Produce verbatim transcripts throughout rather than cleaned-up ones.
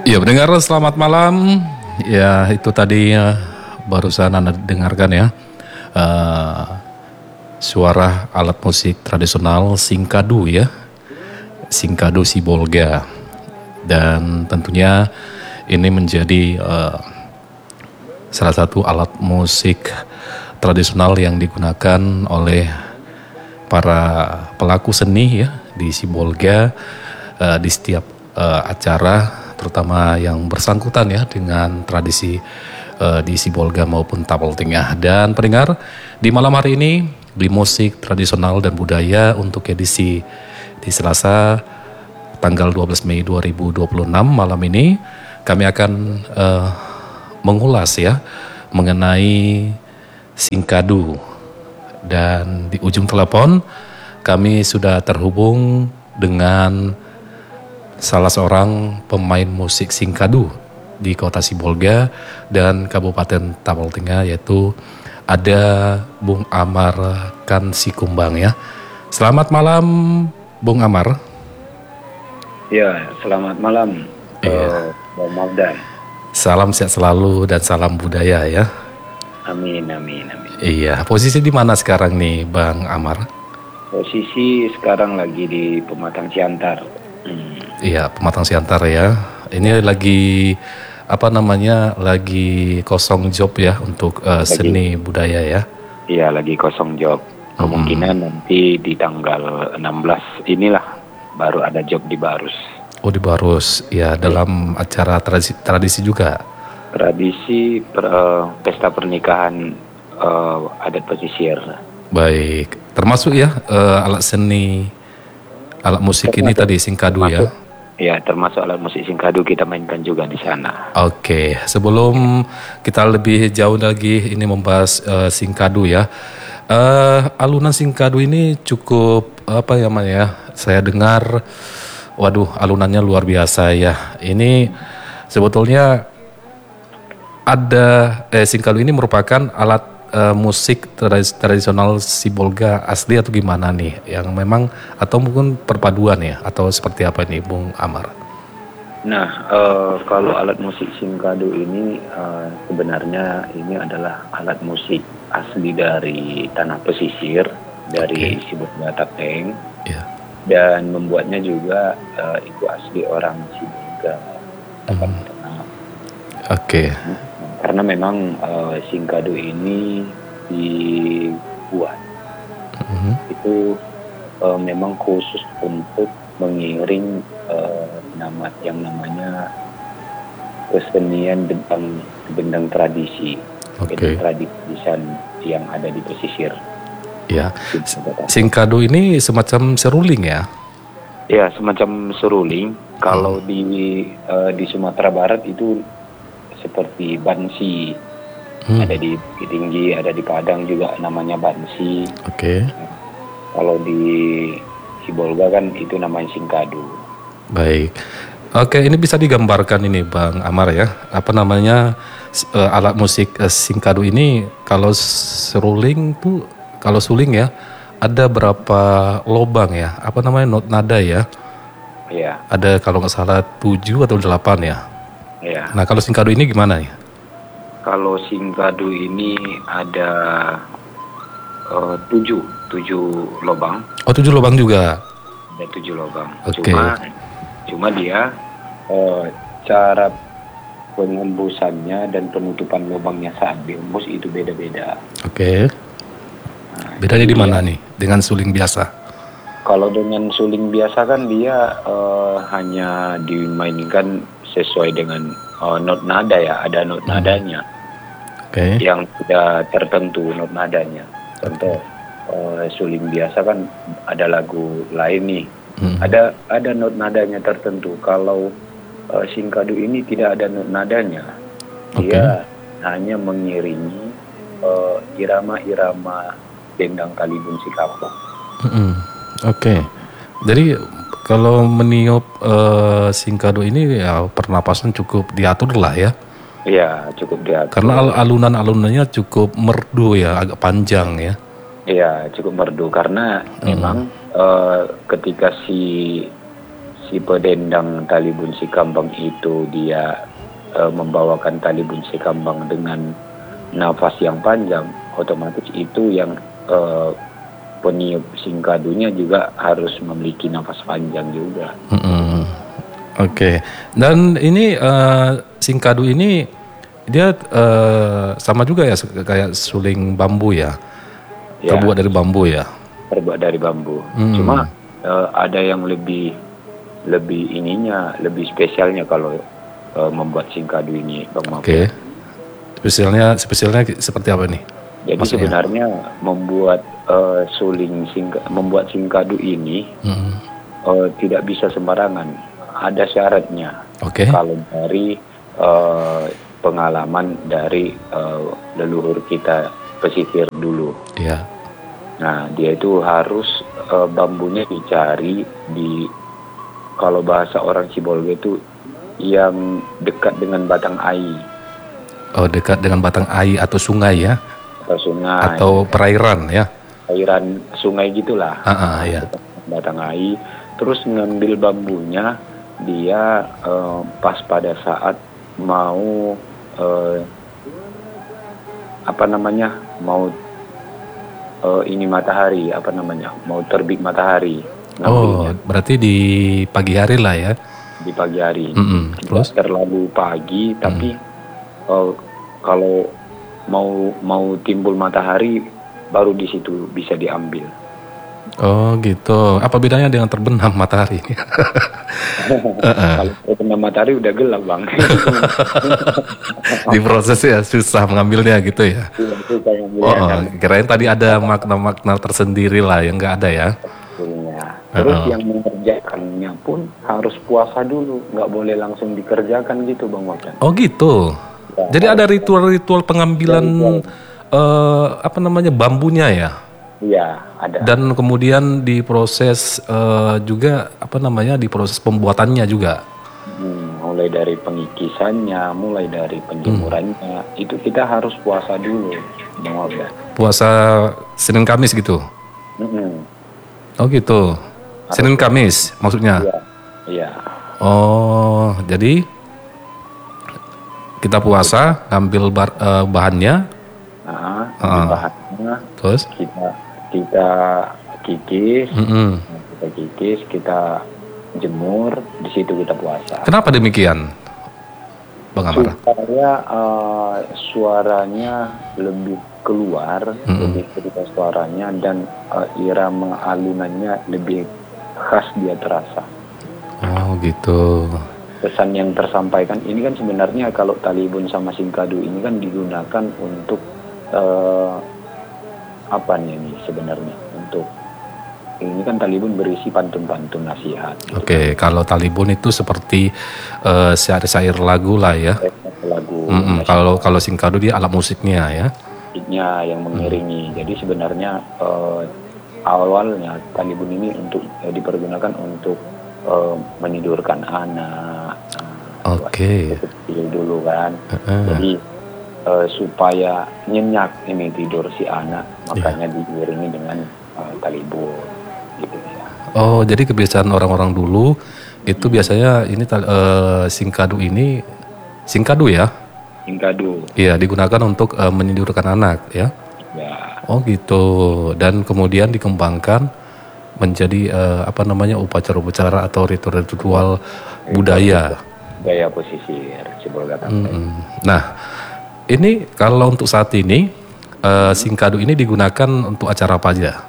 Ya, pendengar selamat malam. Ya, itu tadi uh, barusan Anda dengarkan ya. Uh, suara alat musik tradisional Singkadu ya. Singkadu Sibolga. Dan tentunya ini menjadi uh, salah satu alat musik tradisional yang digunakan oleh para pelaku seni ya di Sibolga uh, di setiap uh, acara, terutama yang bersangkutan ya dengan tradisi uh, di Sibolga maupun Tapal Tengah. Dan pendengar, di malam hari ini di musik tradisional dan budaya untuk edisi di Selasa tanggal dua belas Mei dua ribu dua puluh enam malam ini kami akan uh, mengulas ya mengenai Singkadu. Dan di ujung telepon kami sudah terhubung dengan salah seorang pemain musik Singkadu di kota Sibolga dan Kabupaten Tapal Tengah, yaitu ada Bung Amar Kansikumbang ya. Selamat malam Bung Amar. Ya, selamat malam Iya. Bang Mafdan. Salam sehat selalu dan salam budaya ya. Amin, amin, amin. Iya, posisi di mana sekarang nih Bang Amar? Posisi sekarang lagi di Pematang Siantar. Hmm. Iya, Pematang Siantar ya. Ini lagi apa namanya? Lagi kosong job ya untuk uh, seni budaya ya. Iya, lagi kosong job. Kemungkinan hmm. nanti di tanggal enam belas inilah baru ada job di Barus. Oh, di Barus. Ya, dalam acara tradisi, tradisi juga. Tradisi per, uh, pesta pernikahan uh, adat pesisir. Baik. Termasuk ya uh, alat seni, alat musik termasuk, ini tadi Singkadu ya. Ya, termasuk alat musik Singkadu kita mainkan juga di sana. Oke, sebelum kita lebih jauh lagi ini membahas uh, Singkadu ya. Uh, alunan Singkadu ini cukup apa ya namanya ya? Saya dengar, waduh, alunannya luar biasa ya. Ini sebetulnya ada eh, Singkadu ini merupakan alat uh, musik tradis- tradisional Sibolga asli atau gimana nih? Yang memang atau mungkin perpaduan ya? Atau seperti apa nih Bung Amar? Nah, uh, kalau alat musik Singkadu ini uh, sebenarnya ini adalah alat musik asli dari tanah pesisir, dari okay. Sibolga Tapeng. Yeah. Dan membuatnya juga uh, itu asli orang Sibolga. Hmm. Oke. Okay. Karena memang uh, Singkadu ini dibuat mm-hmm. itu uh, memang khusus untuk mengiring uh, nama yang namanya kesenian bentang bentang tradisi, okay. tradisian yang ada di pesisir. Ya, Singkadu ini semacam seruling ya? Ya, semacam seruling. Hmm. Kalau di uh, di Sumatera Barat itu seperti bansi, hmm. ada di Bukit Tinggi, ada di Padang juga namanya bansi. Oke. Okay. Kalau di Sibolga kan itu namanya Singkadu. Baik. Oke, ini bisa digambarkan ini Bang Amar ya. Apa namanya uh, alat musik uh, Singkadu ini kalau seruling tuh, kalau suling ya, ada berapa lobang ya? Apa namanya not nada ya? Iya. Ada kalau nggak salah tujuh atau delapan ya. Ya. Nah, kalau Singkadu ini gimana ya? Kalau Singkadu ini ada uh, tujuh, tujuh lubang. Oh, tujuh lubang juga. Ada tujuh lubang. Oke. Okay. Cuma, cuma dia uh, cara pengembusannya dan penutupan lubangnya saat diembus itu beda-beda. Oke. Okay. Nah, bedanya di mana nih dengan suling biasa? Kalau dengan suling biasa kan dia uh, hanya dimainkan sesuai dengan uh, not nada ya, ada not hmm. nadanya. Okay. Yang tidak tertentu not nadanya. Contoh uh, suling biasa kan ada lagu lain nih, hmm. ada ada not nadanya tertentu. Kalau uh, Singkadu ini tidak ada not nadanya, okay. dia hanya mengiringi uh, irama-irama dendang Kalibun Sikapok. Hmm. Oke, okay. Jadi kalau meniup uh, Singkadu ini ya pernapasan cukup diatur lah ya. Iya, cukup diatur. Karena al- alunan-alunannya cukup merdu ya, agak panjang ya. Iya, cukup merdu karena hmm. memang uh, ketika si si pedendang Talibun Sikambang itu dia uh, membawakan Talibun Sikambang dengan nafas yang panjang, otomatis itu yang uh, peniup singkadunya juga harus memiliki nafas panjang juga. Mm-mm. Oke, okay. Dan ini uh, singkadu ini dia uh, sama juga ya kayak suling bambu ya, ya. Terbuat dari bambu ya. Terbuat dari bambu. Hmm. Cuma uh, ada yang lebih lebih ininya, lebih spesialnya kalau uh, membuat singkadu ini, Bang Mahfud. Oke. Okay. Spesialnya spesialnya seperti apa nih? Jadi maksudnya? Sebenarnya membuat uh, suling singka, membuat singkadu ini hmm. uh, tidak bisa sembarangan. Ada syaratnya. Oke. Okay. Kalau dari uh, pengalaman dari uh, leluhur kita pesisir dulu. Iya. Nah, dia itu harus uh, bambunya dicari di, kalau bahasa orang Sibolga itu yang dekat dengan batang air. Oh, dekat dengan batang air atau sungai ya? Atau sungai. Atau perairan ya? Perairan sungai gitulah. Ah, ah, ya. Batang air. Terus ngambil bambunya, dia uh, pas pada saat mau uh, apa namanya, mau uh, ini matahari, apa namanya, mau terbit matahari. Oh, berarti di pagi hari lah ya? Di pagi hari. Mm-mm. Terus? Tidak terlalu pagi, tapi mm. uh, kalau mau mau timbul matahari, baru di situ bisa diambil. Oh gitu. Apa bedanya dengan terbenam matahari? Kalau terbenam matahari udah gelap, Bang. Di proses ya susah mengambilnya gitu ya. Susah mengambilnya. Oh, kan. Kirain tadi ada makna-makna tersendiri lah yang nggak ada ya. Terus uh-uh. yang mengerjakannya pun harus puasa dulu, nggak boleh langsung dikerjakan gitu, Bang Wakan. Oh gitu. Ya, jadi ada ritual-ritual pengambilan uh, apa namanya bambunya ya? Iya, ada. Dan kemudian diproses uh, juga apa namanya diproses pembuatannya juga. Hmm, mulai dari pengikisannya, mulai dari penjemurannya, hmm. itu kita harus puasa dulu, Bang Wakan. Puasa Senin Kamis gitu. Hmm. Oh gitu. Harus Senin Kamis maksudnya. Iya. Iya. Oh, jadi kita puasa, ngambil bar, uh, bahannya. Nah, uh, bahannya. Terus kita kita kikis, mm-hmm. kita kikis, kita jemur, di situ kita puasa. Kenapa demikian, Bang Amara? Supaya uh, suaranya lebih keluar, mm-hmm. lebih ketika suaranya dan uh, irama alunannya lebih khas, dia terasa. Oh gitu. Pesan yang tersampaikan ini kan sebenarnya kalau Talibun sama Singkadu ini kan digunakan untuk uh, apa nih ini sebenarnya, untuk ini kan Talibun berisi pantun-pantun nasihat. Oke, okay, kalau Talibun itu seperti uh, syair-syair lagu lah ya. Lagu. Mm-hmm. Kalau kalau Singkadu dia alat musiknya ya. Musiknya yang mengiringi. Hmm. Jadi sebenarnya uh, awalnya Talibun ini untuk uh, dipergunakan untuk uh, menidurkan anak. Uh, Oke. Okay. Kecil dulu kan. Uh-uh. Jadi Uh, supaya nyenyak ini tidur si anak, makanya yeah. diiringi dengan uh, Talibun gitu ya. Oh, jadi kebiasaan orang-orang dulu itu hmm. biasanya ini uh, Singkadu ini Singkadu ya? Singkadu. Iya, digunakan untuk uh, menidurkan anak ya. Ya. Oh gitu. Dan kemudian dikembangkan menjadi uh, apa namanya upacara-upacara atau ritual-ritual budaya. Budaya pesisir Sibolga Tampek. Hmm. Nah, ini kalau untuk saat ini uh, Singkadu ini digunakan untuk acara apa aja?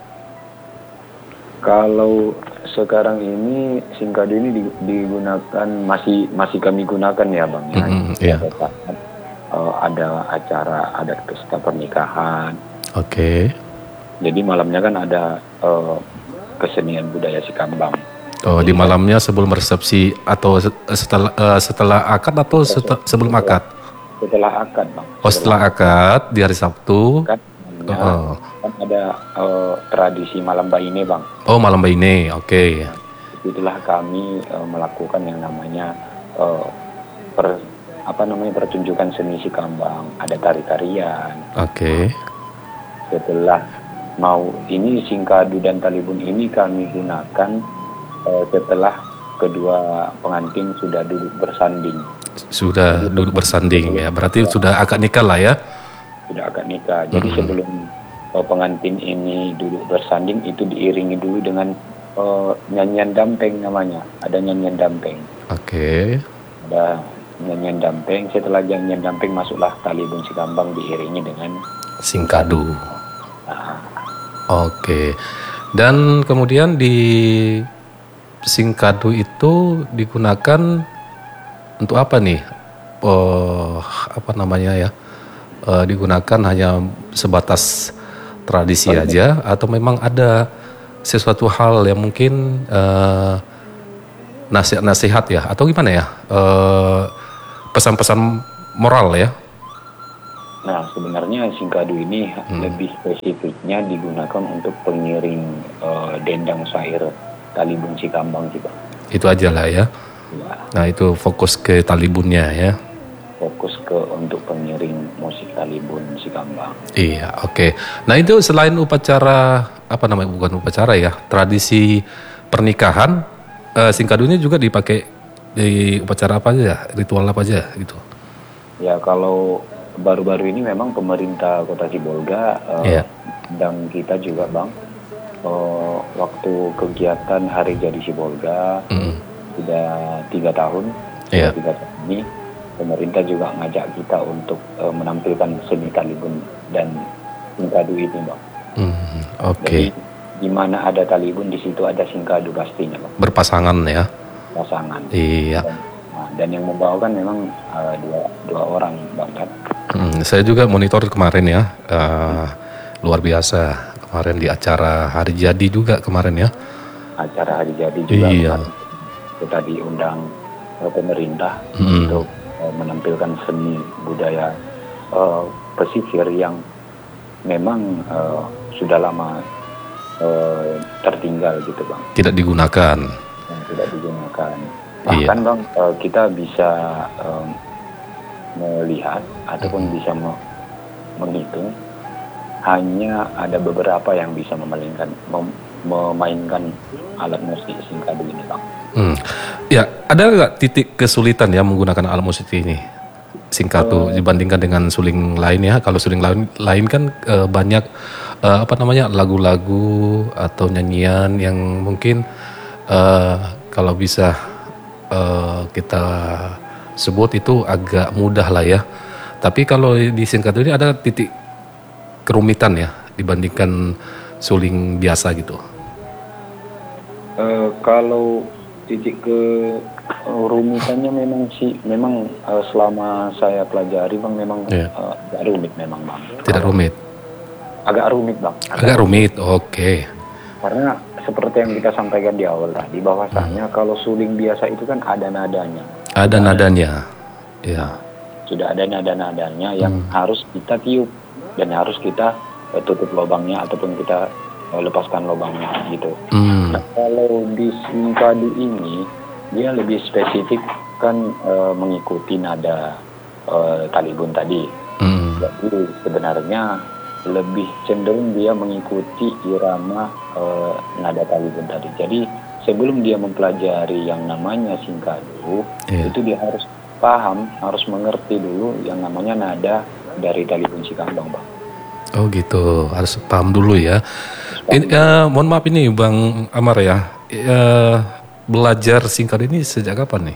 Kalau sekarang ini Singkadu ini digunakan masih masih kami gunakan ya, Bang. Ya. Mm-hmm, yeah. Ada, uh, ada acara adat pesta pernikahan. Oke. Okay. Jadi malamnya kan ada uh, kesenian budaya Sikambang. Oh, di malamnya sebelum resepsi atau setelah uh, setelah akad atau setel, sebelum akad? Setelah akad, Bang. Oh, setelah akad di hari Sabtu. Akad, ya, oh. Kan ada uh, tradisi malam baine, Bang. Oh, malam baine, oke. Okay. Nah, itulah kami uh, melakukan yang namanya uh, per, apa namanya pertunjukan seni Sikambang. Ada tari-tarian. Oke. Okay. Setelah mau ini Singkadu dan Talibun ini kami gunakan uh, setelah kedua pengantin sudah duduk bersanding. Sudah Jadi, duduk bersanding ya, berarti ya, sudah akad nikah lah ya. sudah akad nikah. Jadi Mm-mm. sebelum uh, pengantin ini duduk bersanding itu diiringi dulu dengan uh, nyanyian dampeng namanya. Ada nyanyian dampeng. Oke. Ada nyanyian dampeng. Setelah nyanyian dampeng masuklah tali bunci kambang diiringi dengan Singkadu. nah, Oke. Dan kemudian di Singkadu itu digunakan untuk apa nih? Oh, apa namanya ya? Eh, digunakan hanya sebatas tradisi aja atau memang ada sesuatu hal yang mungkin eh, nasihat-nasihat ya atau gimana ya? Eh, pesan-pesan moral ya? Nah, sebenarnya Singkadu ini hmm. lebih spesifiknya digunakan untuk pengiring uh, dendang syair tali bunci kambang sih, Bang. Itu aja lah ya. Ya. Nah, itu fokus ke talibunnya ya. Fokus ke untuk pengiring musik talibun si kambang. Iya, oke. Okay. Nah, itu selain upacara apa namanya? Bukan upacara ya, tradisi pernikahan, uh, Singkadu ini juga dipakai di upacara apa aja, ritual apa aja gitu. Ya, kalau baru-baru ini memang pemerintah Kota Sibolga uh, yeah. dan kita juga, Bang, uh, waktu kegiatan Hari Jadi Sibolga mm. sudah tiga tahun, yeah. tiga tahun ini pemerintah juga ngajak kita untuk uh, menampilkan seni talibun dan Singkadu ini, Bang. Mm, Oke. Okay. Jadi di mana ada talibun di situ ada Singkadu pastinya, Bang. Berpasangan ya. Pasangan. Iya. Dan, nah, dan yang membawakan memang uh, dua dua orang, Bang, kan. Hmm, saya juga monitor kemarin ya, uh, luar biasa kemarin di acara Hari Jadi juga kemarin ya. Acara Hari Jadi juga iya. Kita diundang uh, pemerintah hmm. untuk uh, menampilkan seni budaya uh, pesisir yang memang uh, sudah lama uh, tertinggal gitu, Bang. Tidak digunakan. Yang tidak digunakan. Bahkan iya. Bang, uh, kita bisa um, melihat ataupun hmm. bisa me- menghitung hanya ada beberapa yang bisa memainkan mem- memainkan alat musik Singkadu ini, Bang. Hmm. Ya, ada nggak titik kesulitan ya menggunakan alat musik ini Singkadu uh, dibandingkan dengan suling lain ya? Kalau suling lain lain kan uh, banyak uh, apa namanya lagu-lagu atau nyanyian yang mungkin uh, kalau bisa uh, kita sebut itu agak mudah lah ya. Tapi kalau di Singkadu ini ada titik kerumitan ya dibandingkan suling biasa gitu. Uh, kalau titik kerumitannya memang sih memang uh, selama saya pelajari, Bang, memang yeah. uh, agak rumit memang, Bang. Tidak rumit. Agak rumit, Bang. Agak, agak rumit. Oke. Okay. Karena seperti yang kita sampaikan di awal tadi bahwasanya hmm. kalau suling biasa itu kan ada nadanya. Ada nadanya, ya. Sudah ada nada-nadanya yang hmm. harus kita tiup dan harus kita uh, tutup lubangnya ataupun kita uh, lepaskan lubangnya gitu. Hmm. Nah, kalau di Singkadu ini dia lebih spesifik kan uh, mengikuti nada uh, talibun tadi. Hmm. Jadi sebenarnya lebih cenderung dia mengikuti irama uh, nada talibun tadi. Jadi sebelum dia mempelajari yang namanya Singkadu, yeah. itu dia harus paham, harus mengerti dulu yang namanya nada dari tali bunci kambang, Bang. Oh gitu, harus paham dulu ya. Ini, uh, mohon maaf ini Bang Amar ya, uh, belajar Singkadu ini sejak kapan nih?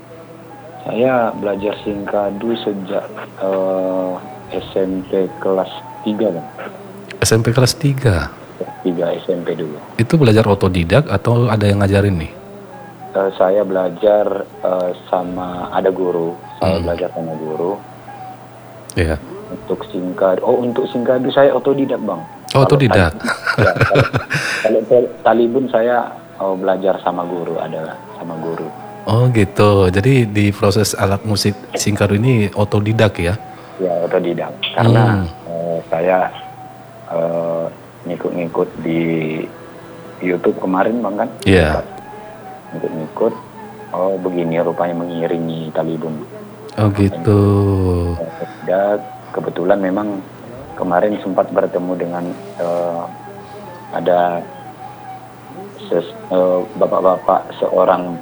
Saya belajar Singkadu sejak uh, S M P kelas tiga, Bang. S M P kelas tiga? tiga S M P dulu. Itu belajar otodidak atau ada yang ngajarin nih? Uh, saya belajar uh, sama ada guru. Saya hmm. belajar sama guru. Iya. Yeah. Untuk Singkadu, oh untuk Singkadu saya otodidak, Bang. Oh, otodidak. Ya, kalau, kalau talibun saya oh, belajar sama guru, ada sama guru. Oh gitu. Jadi di proses alat musik Singkadu ini otodidak ya? Ya otodidak. Karena hmm. uh, saya uh, ngikut-ngikut di YouTube kemarin, Bang, kan? Iya. Yeah. Ngikut-ngikut, oh begini rupanya mengiringi talibun. Oh gitu. Dan kebetulan memang kemarin sempat bertemu dengan uh, ada ses, uh, bapak-bapak seorang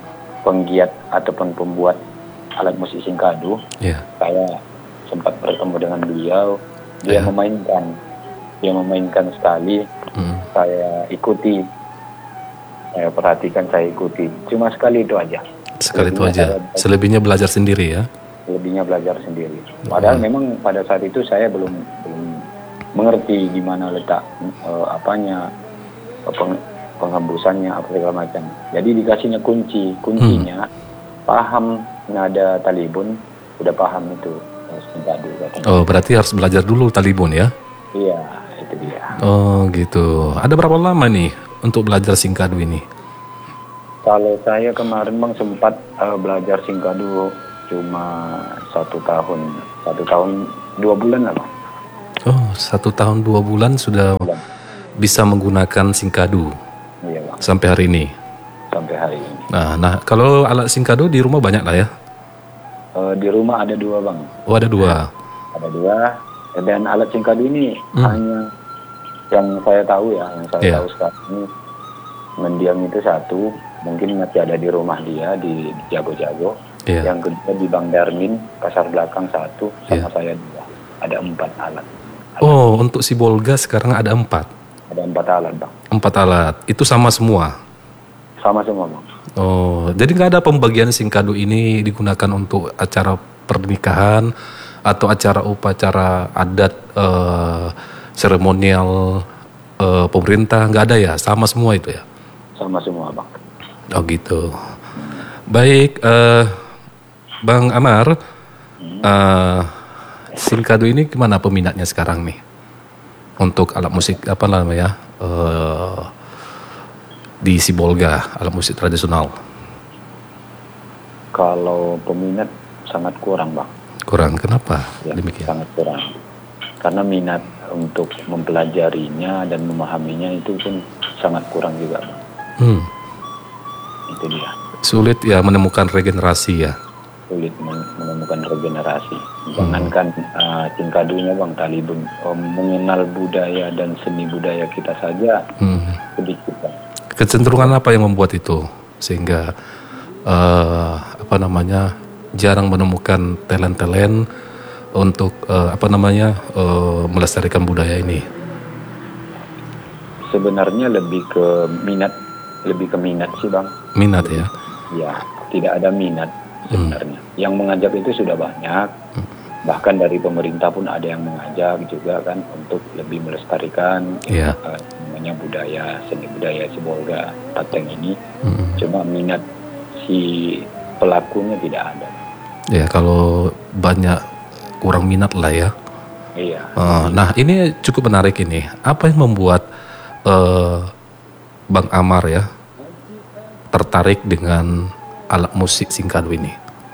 penggiat ataupun pembuat alat musik singkadu. Ya. Saya sempat bertemu dengan beliau. Dia Ya. memainkan, dia memainkan sekali. Hmm. Saya ikuti, saya perhatikan, saya ikuti. Cuma sekali itu aja. Sekali itu Selebihnya aja. saya- Selebihnya belajar sendiri ya. Lebihnya belajar sendiri. Padahal Hmm. memang pada saat itu saya belum belum mengerti di mana letak eh, apanya, eh, peng- pengembusannya apa segala macam. Jadi dikasihnya kunci, kuncinya paham nada talibun, udah paham itu eh, singkadu katanya. Oh, berarti harus belajar dulu talibun ya. Iya, itu dia. Oh, gitu. Ada berapa lama nih untuk belajar singkadu ini? Kalau saya kemarin bang sempat eh, belajar singkadu cuma satu tahun, satu tahun dua bulan lah bang. Oh, satu tahun dua bulan sudah Bulan. bisa menggunakan singkadu Iya bang, sampai hari ini. sampai hari ini. Nah, nah kalau alat singkadu di rumah banyak lah ya. Eh, di rumah ada dua bang, Oh, ada dua. ada dua. Dan alat singkadu ini Hmm. hanya yang saya tahu ya, yang saya Iya. tahu sekarang ini mendiang itu satu, mungkin masih ada di rumah dia di di Jago-Jago. Iya. Yang kedua di Bang Darmin, pasar belakang satu, sama Iya. saya dua. Ada empat alat. Oh, untuk si Bolga sekarang ada empat. Ada empat alat bang. Empat alat. Itu sama semua. Sama semua bang. Oh, jadi nggak ada pembagian singkadu ini digunakan untuk acara pernikahan atau acara upacara adat eh, seremonial eh, pemerintah, nggak ada ya? Sama semua itu ya? Sama semua bang. Oh gitu. Baik, eh, Bang Amar, eh, singkadu ini gimana peminatnya sekarang nih? Untuk alat musik apa namanya? Eh, di Sibolga, alat musik tradisional. Kalau peminat sangat kurang bang. Kurang, kenapa Ya, demikian? sangat kurang. Karena minat untuk mempelajarinya dan memahaminya itu pun sangat kurang juga bang. Hmm, Itu dia. sulit ya menemukan regenerasi ya. Sulit men- menemukan regenerasi. Jangankan uh, singkadunya bang, talibun, um, mengenal budaya dan seni budaya kita saja Hmm. sedikit bang. Kecenderungan apa yang membuat itu sehingga eh, apa namanya jarang menemukan talent-talent untuk eh, apa namanya eh, melestarikan budaya ini? Sebenarnya lebih ke minat, lebih ke minat sih bang. Minat ya. Ya, tidak ada minat sebenarnya. Yang mengajak itu sudah banyak. Bahkan dari pemerintah pun ada yang mengajak juga kan untuk lebih melestarikan Iya. eh, namanya budaya, seni budaya Sibolga Pateng ini. Hmm. Cuma minat si pelakunya tidak ada. Ya kalau banyak kurang minat lah ya. Iya. Eh, nah ini cukup menarik ini. Apa yang membuat eh, Bang Amar ya tertarik dengan alat musik singkadu ini?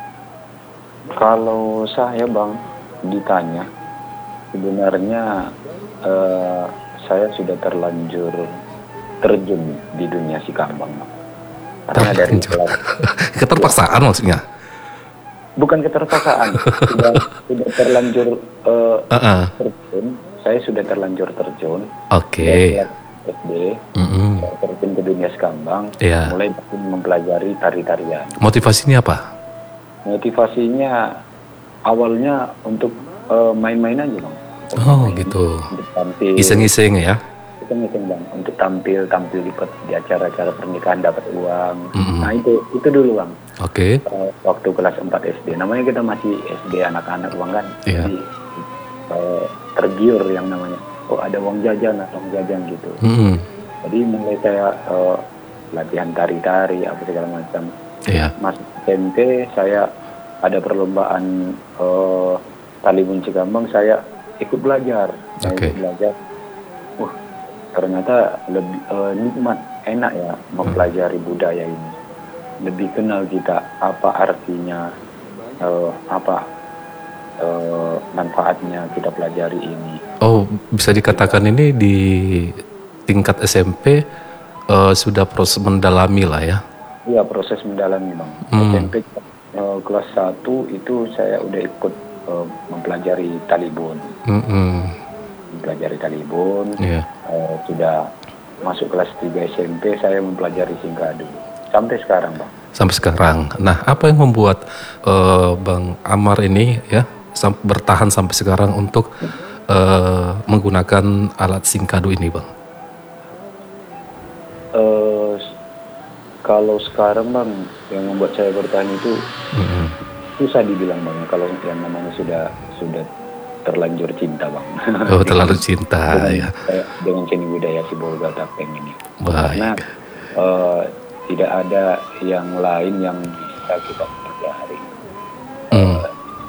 Kalau saya bang ditanya, sebenarnya eh, saya sudah terlanjur terjun di dunia si kambang. Bang. Karena dari Terlanjur. kelas, Keterpaksaan maksudnya? bukan keterpaksaan, sudah sudah terlanjur eh, Heeh. terjun. Saya sudah terlanjur terjun. Oke. Dari kelas S D, Mm-mm. saya terjun ke dunia si kambang. Iya. Mulai mempelajari tari-tarian. Motivasinya apa? Motivasinya awalnya untuk eh, main-main aja bang. Untuk Oh main, gitu. Untuk tampil. Iseng-iseng ya? Iseng-iseng bang. Untuk tampil, tampil di, di acara-acara pernikahan dapat uang. Mm-mm. Nah itu itu dulu bang. Oke. Eh, waktu kelas empat S D. Namanya kita masih S D anak-anak bang kan. Iya. Jadi eh, tergiur yang namanya. Oh ada uang jajan, ada uang jajan gitu. Mm-mm. Jadi mulai saya eh, latihan tari-tari apa segala macam. Iya. Masuk S M P saya ada perlombaan eh, talibun Cikambang, saya ikut belajar. Saya Oke. ikut belajar. Wah, ternyata lebih eh, nikmat, enak ya mempelajari budaya ini. Lebih kenal kita apa artinya, eh, apa eh, manfaatnya kita pelajari ini. Oh, bisa dikatakan ini di tingkat S M P eh, sudah proses mendalami lah ya? Iya, proses mendalami bang. Hmm. S M P eh, kelas satu itu saya udah ikut eh, mempelajari talibun. Mm-mm. Mempelajari talibun. Iya. Eh, sudah masuk kelas tiga S M P saya mempelajari singkadu. sampai sekarang Bang. Sampai sekarang. Nah, apa yang membuat uh, Bang Amar ini ya sam- bertahan sampai sekarang untuk uh, menggunakan alat singkadu ini, Bang? Uh, kalau sekarang Bang, yang membuat saya bertahan itu mm-hmm. susah dibilang Bang. Kalau yang namanya sudah sudah terlanjur cinta Bang. Oh, terlalu cinta dengan, ya. Dengan seni budaya Sibolga Tapeng ini. Baik. Karena uh, tidak ada yang lain yang bisa kita pelajari. Hmm. Uh,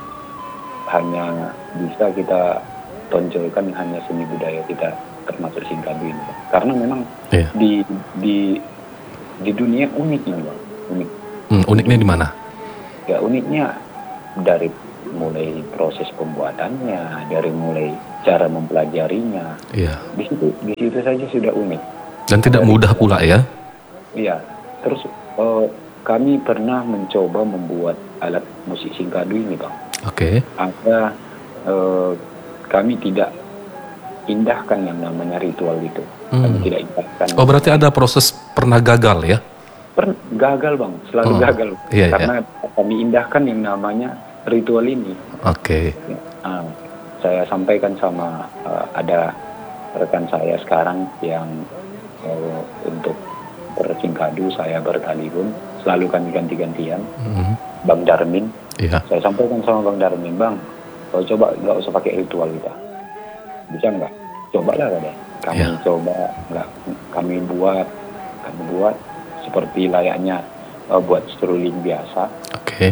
hanya bisa kita tonjolkan hanya seni budaya kita termasuk singkadu ini. Karena memang yeah. di di di dunia uniknya Bang. Unik. Hmm, uniknya di mana? Ya uniknya dari mulai proses pembuatannya, dari mulai cara mempelajarinya. Iya. Di situ di situ saja sudah unik. Dan tidak dari, mudah pula ya? Iya. Terus uh, kami pernah mencoba membuat alat musik singkadu ini Bang. Oke. Okay. Ada uh, kami tidak indahkan yang namanya ritual itu. Hmm. Kami tidak indahkan. Oh berarti ada proses pernah gagal ya? Per, gagal Bang, selalu oh. gagal. Iya, karena iya. kami indahkan yang namanya ritual ini. Oke. Okay. Nah, saya sampaikan sama uh, ada rekan saya sekarang yang uh, untuk bersingkadu saya bertalibun selalu kami ganti-gantian. Mm-hmm. Bang Darmin. Yeah. Saya sampaikan sama Bang Darmin, Bang, kalau coba nggak usah pakai ritual kita, bisa nggak? Cobalah ada. Kami yeah. coba nggak, kami buat, kami buat seperti layaknya uh, buat struling biasa. Oke. Okay.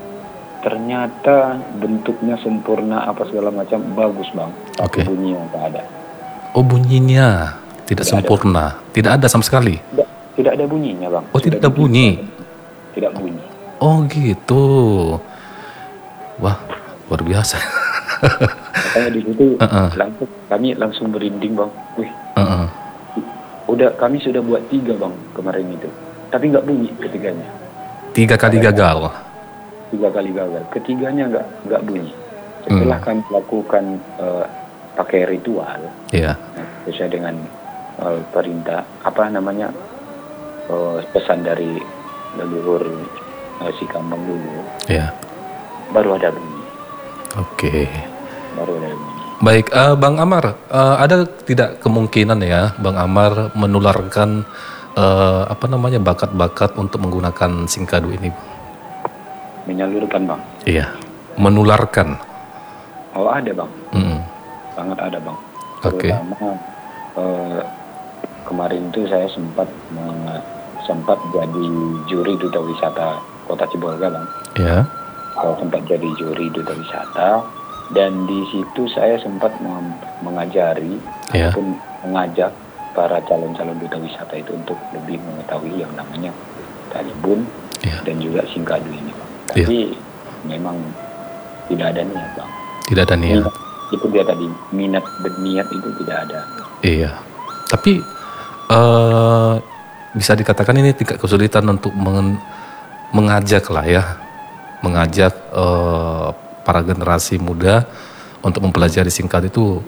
Ternyata bentuknya sempurna apa segala macam bagus Bang, tapi okay. bunyinya nggak ada. Oh bunyinya tidak, tidak sempurna, ada. Tidak ada sama sekali. Tidak, tidak ada bunyinya Bang. Oh Sudah tidak ada bunyi. Tidak bunyi. Oh gitu. Wah luar biasa. Makanya di situ uh-uh. langsung kami langsung berinding Bang. Wih. Uh-uh. Udah kami sudah buat tiga Bang kemarin itu, tapi nggak bunyi ketiganya. Tiga kali gagal. Tiga kali gagal, ketiganya nggak nggak bunyi. Setelah hmm. kami lakukan uh, pakai ritual, yeah. sesuai dengan uh, perintah apa namanya uh, pesan dari leluhur uh, si Kambang dulu, yeah. baru ada bunyi. Oke. Okay. Baru ada bunyi. Baik, uh, Bang Amar, uh, ada tidak kemungkinan ya Bang Amar menularkan uh, apa namanya bakat-bakat untuk menggunakan singkadu ini? Menyalurkan Bang. Iya, menularkan. Oh ada Bang, mm. sangat ada Bang. Oke. Okay. Terutama eh, kemarin itu saya sempat meng- sempat jadi juri duta wisata Kota Sibolga Bang. Iya. Yeah. Saya sempat jadi juri duta wisata dan di situ saya sempat meng- mengajari yeah. ataupun mengajak para calon-calon duta wisata itu untuk lebih mengetahui yang namanya talibun yeah. dan juga singkadu ini Bang. Tapi yeah. memang tidak ada niat Bang. Tidak ada niat. Minat, itu dia tadi minat berniat itu tidak ada. Iya. Tapi uh, bisa dikatakan ini tingkat kesulitan untuk meng- mengajak lah ya, mengajak uh, para generasi muda untuk mempelajari singkat itu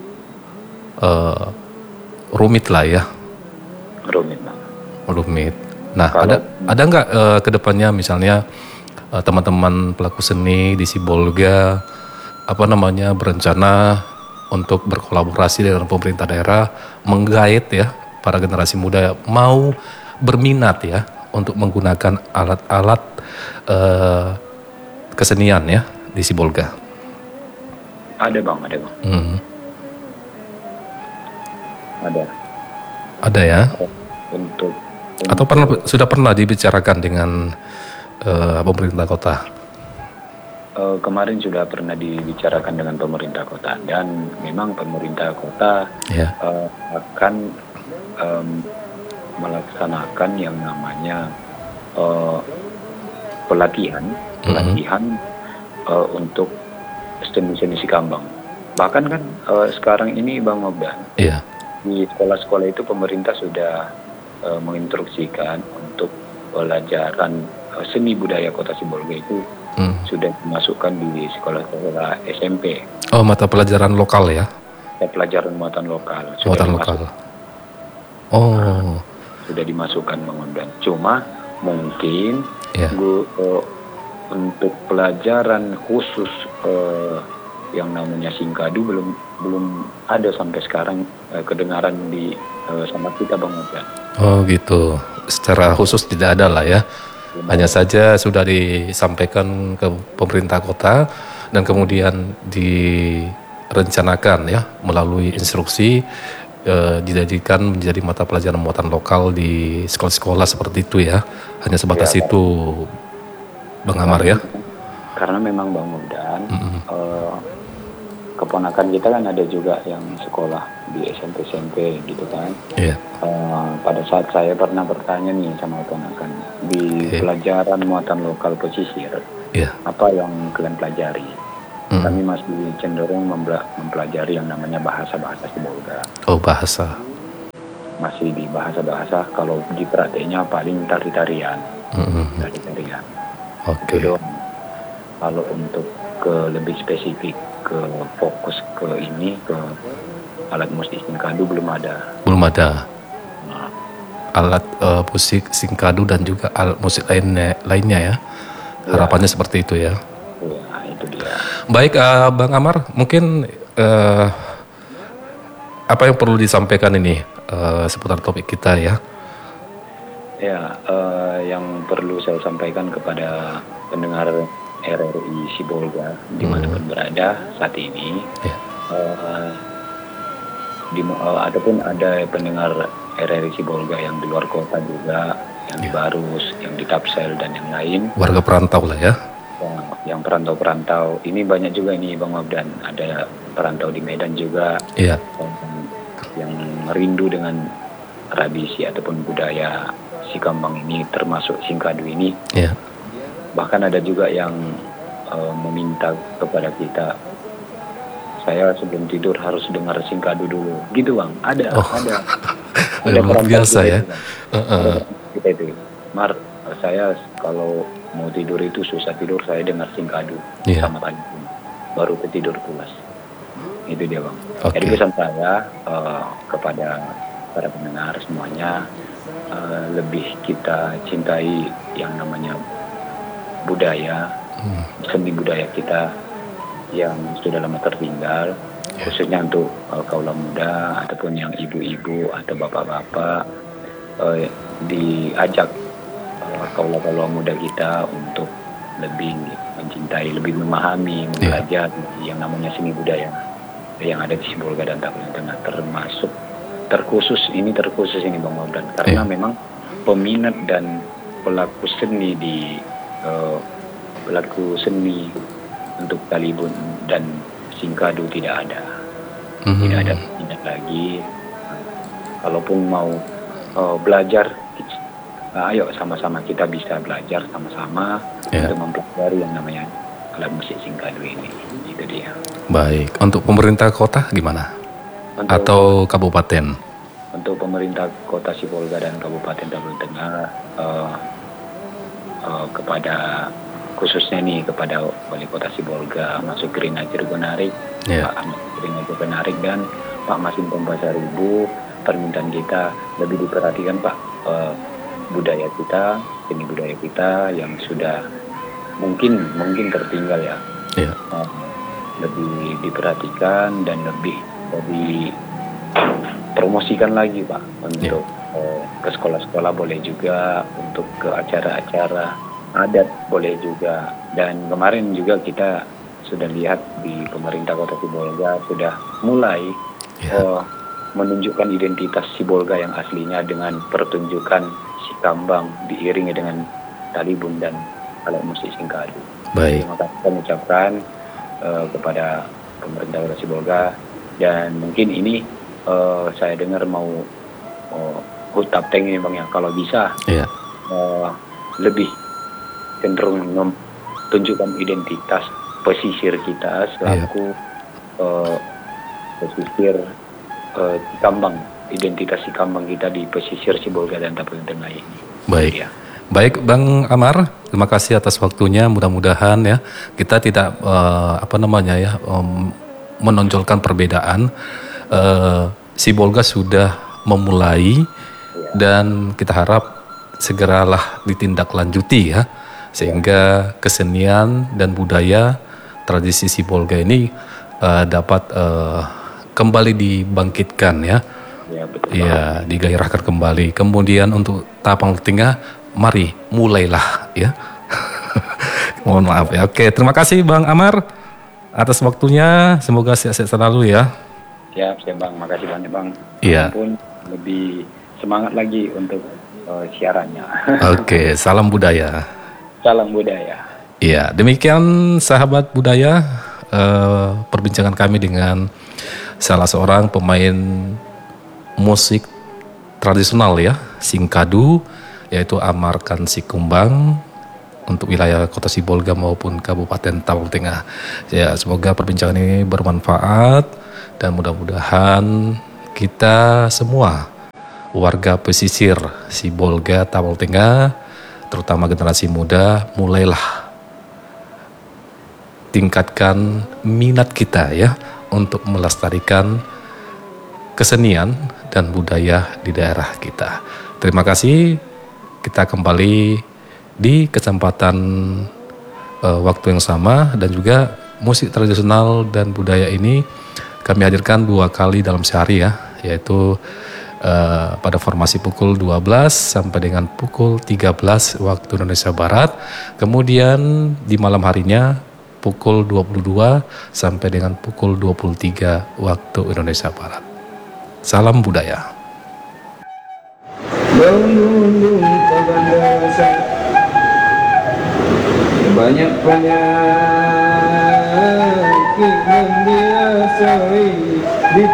uh, rumit lah ya. Rumit Bang. Rumit. Nah Kalau, ada ada nggak uh, kedepannya misalnya Uh, teman-teman pelaku seni di Sibolga apa namanya berencana untuk berkolaborasi dengan pemerintah daerah menggait ya para generasi muda mau berminat ya untuk menggunakan alat-alat uh, kesenian ya di Sibolga? Ada Bang, ada Bang. Hmm. Ada. Ada ya. Untuk, untuk atau pernah sudah pernah dibicarakan dengan Uh, pemerintah kota? Uh, kemarin sudah pernah dibicarakan dengan pemerintah kota dan memang pemerintah kota yeah. uh, akan um, melaksanakan yang namanya uh, pelatihan pelatihan mm-hmm. uh, untuk seni-seni Sikambang. Bahkan kan uh, sekarang ini Bang Mobdan yeah. di sekolah-sekolah itu pemerintah sudah uh, menginstruksikan untuk pelajaran seni budaya Kota Sibolga itu hmm. sudah dimasukkan di sekolah-sekolah S M P. Oh, mata pelajaran lokal ya? Ya, pelajaran muatan lokal. Muatan lokal. Oh. Nah, sudah dimasukkan Bang Ondan. Cuma mungkin Ya. gua, eh, untuk pelajaran khusus eh, yang namanya Singkadu belum belum ada sampai sekarang eh, kedengaran di eh, sama kita Bang Ojan. Oh gitu. Secara khusus tidak ada lah ya. Hanya saja sudah disampaikan ke pemerintah kota dan kemudian direncanakan ya melalui instruksi eh, dijadikan menjadi mata pelajaran muatan lokal di sekolah-sekolah seperti itu ya. Hanya sebatas Ya, itu, Bang Amar ya. karena memang Bang Ojan, eh, keponakan kita kan ada juga yang sekolah di S M P S M P gitu kan. Iya. Eh, pada saat saya pernah bertanya nih sama keponakan di Oke. pelajaran muatan lokal pesisir, Iya. apa yang kalian pelajari? Mm. Kami masih cenderung membela- mempelajari yang namanya bahasa-bahasa Sibolga. Oh bahasa. Masih di bahasa-bahasa, kalau di prakteknya paling tari-tarian. Mm-mm. Tari-tarian. Oke. Itu doang. Kalau untuk ke lebih spesifik ke fokus ke ini ke alat musik Singkadu belum ada. Belum ada Nah, alat eh, musik Singkadu dan juga alat musik lainnya lainnya ya. Harapannya seperti itu ya. ya, itu dia. Baik, eh, Bang Amar, mungkin eh, apa yang perlu disampaikan ini eh, seputar topik kita ya? Ya, eh, yang perlu saya sampaikan kepada pendengar R R I Sibolga dimanapun berada saat ini, Ya. eh, di, eh, ataupun ada pendengar R R I Sibolga yang di luar kota juga, yang di Barus, yang di Tapsel dan yang lain, Warga perantau lah ya. yang, yang perantau-perantau. Ini banyak juga ini Bang Abdan, ada perantau di Medan juga Iya. yang, yang rindu dengan tradisi ataupun budaya Sikambang ini, termasuk Singkadu ini. Iya. Bahkan ada juga yang uh, meminta kepada kita, saya sebelum tidur harus dengar Singkadu dulu, gitu Bang. Ada, Oh. ada. Luar perantau biasa kita ya. itu, Bang. Heeh. Ada perantau kita itu, Mar, saya kalau mau tidur itu susah tidur, saya dengar Singkadu Iya. sama tadi, baru ketidur pulas. Itu dia Bang. Oke. Jadi pesan saya uh, kepada para pendengar semuanya, uh, lebih kita cintai yang namanya budaya, Hmm. seni budaya kita yang sudah lama tertinggal, khususnya untuk uh, kaula muda ataupun yang ibu-ibu atau bapak-bapak, uh, diajak uh, kaula-kaula muda kita untuk lebih mencintai, lebih memahami, mempelajari yang namanya seni budaya yang ada di Sibolga dan Tapanuli Tengah, termasuk terkhusus ini terkhusus ini Bang Maudan, karena Iya. memang peminat dan pelaku seni di uh, pelaku seni untuk Talibun dan Singkadu tidak ada, Mhm. tidak ada tidak lagi. Kalaupun mau uh, belajar, nah, ayo sama-sama kita bisa belajar sama-sama Ya. untuk mempelajari yang namanya alat musik Singkadu ini. Itu dia. Baik. Untuk pemerintah kota gimana? Untuk, Atau kabupaten? untuk pemerintah Kota Sibolga dan Kabupaten Tapanuli Tengah, uh, uh, kepada khususnya nih kepada Wali Kota Sibolga, Mas Sukrina Cirgonarik, Ya. Pak Ahmad Sukrina Cirgonarik dan Pak Masinton Pasaribu, permintaan kita lebih diperhatikan Pak, uh, budaya kita, seni budaya kita yang sudah mungkin mungkin tertinggal ya, Ya. uh, lebih diperhatikan dan lebih lebih promosikan lagi Pak untuk uh, ke sekolah-sekolah boleh juga, untuk ke acara-acara adat boleh juga. Dan kemarin juga kita sudah lihat di pemerintah Kota Sibolga sudah mulai Ya. uh, menunjukkan identitas Sibolga yang aslinya dengan pertunjukan Sikambang diiringi dengan talibun dan alat musik Singkadu. Baik. Terima kasih kami ucapkan uh, kepada pemerintah Kota Sibolga, dan mungkin ini uh, saya dengar mau uh, hutap tank ini Bang ya, kalau bisa Ya. uh, lebih cenderung menunjukkan identitas pesisir kita selaku uh, pesisir uh, Sikambang, identitas Sikambang kita di pesisir Sibolga dan Tapanuli Tengah ini. Baik. Ya. Baik Bang Amar, terima kasih atas waktunya. Mudah-mudahan ya kita tidak eh, apa namanya ya em, menonjolkan perbedaan. Eh, Sibolga sudah memulai dan kita harap segeralah ditindaklanjuti ya, sehingga kesenian dan budaya tradisi Sibolga ini uh, dapat uh, kembali dibangkitkan ya. Ya, betul. Ya, digairahkan kembali. Kemudian untuk Tapal Tengah, mari mulailah ya. Mohon maaf ya. Oke, terima kasih Bang Amar atas waktunya. Semoga sehat-sehat selalu ya. Siap, siap Bang. Makasih banyak Bang. Iya. Pun lebih semangat lagi untuk uh, siarannya. Oke, salam budaya. Salam budaya. Iya, demikian sahabat budaya uh, perbincangan kami dengan salah seorang pemain musik tradisional ya, Singkadu, yaitu Amar Kansikumbang untuk wilayah Kota Sibolga maupun Kabupaten Tapal Tengah. Ya, semoga perbincangan ini bermanfaat dan mudah-mudahan kita semua warga pesisir Sibolga Tapal Tengah, terutama generasi muda, mulailah tingkatkan minat kita ya untuk melestarikan kesenian dan budaya di daerah kita. Terima kasih. Kita kembali di kesempatan uh, waktu yang sama, dan juga musik tradisional dan budaya ini kami hadirkan dua kali dalam sehari ya, yaitu uh, pada formasi pukul dua belas sampai dengan pukul tiga belas waktu Indonesia Barat. Kemudian di malam harinya pukul dua puluh dua sampai dengan pukul dua puluh tiga waktu Indonesia Barat. Salam budaya. Banyak banyak